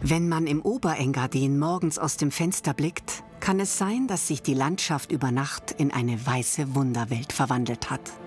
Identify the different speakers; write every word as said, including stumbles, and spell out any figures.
Speaker 1: Wenn man im Oberengadin morgens aus dem Fenster blickt, kann es sein, dass sich die Landschaft über Nacht in eine weiße Wunderwelt verwandelt hat.